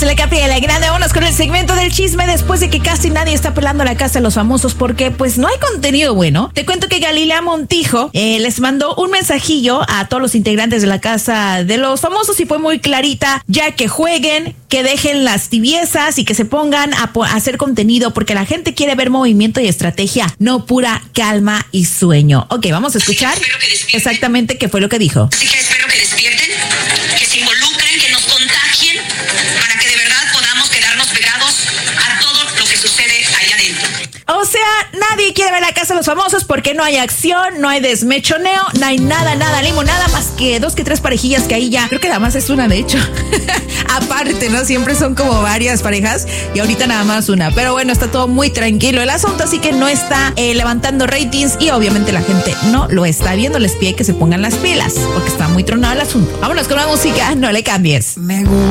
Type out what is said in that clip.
La Capri de la Grande. Vámonos con el segmento del chisme después de que casi nadie está pelando la casa de los famosos porque pues no hay contenido bueno. Te cuento que Galilea Montijo les mandó un mensajillo a todos los integrantes de la casa de los famosos y fue muy clarita, ya que jueguen, que dejen las tibiezas y que se pongan a hacer contenido porque la gente quiere ver movimiento y estrategia, no pura calma y sueño. Ok, vamos a escuchar exactamente qué fue lo que dijo. Así que espero que despierten, que se involucren, que nos contagien para que de verdad podamos quedarnos pegados a todo lo que sucede allá adentro. O sea, nadie quiere ver la casa de los famosos porque no hay acción, no hay desmechoneo, no hay nada, limonada, más que 2 que 3 parejillas que ahí ya, creo que nada más es una de hecho. Aparte, ¿no? Siempre son como varias parejas y ahorita nada más una. Pero bueno, está todo muy tranquilo el asunto, así que no está levantando ratings y obviamente la gente no lo está viendo. Les pide que se pongan las pilas porque está muy tronado el asunto. Vámonos con la música, no le cambies.